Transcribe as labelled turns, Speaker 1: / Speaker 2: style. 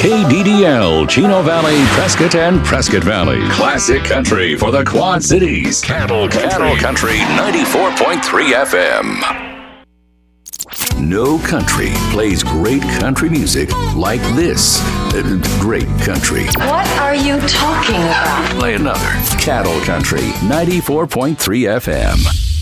Speaker 1: KDDL, Chino Valley, Prescott, and Prescott Valley. Classic country for the Quad Cities. Cattle Country 94.3 FM. No country plays great country music like this. Great country.
Speaker 2: What are you talking about?
Speaker 1: Play another. Cattle Country 94.3 FM.